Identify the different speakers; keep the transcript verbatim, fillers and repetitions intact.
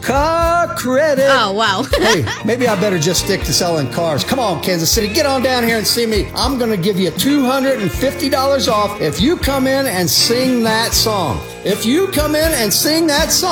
Speaker 1: Car credit.
Speaker 2: Oh, wow.
Speaker 1: Hey, maybe I better just stick to selling cars. Come on, Kansas City, get on down here and see me. I'm going to give you two hundred fifty dollars off if you come in and sing that song. If you come in and sing that song.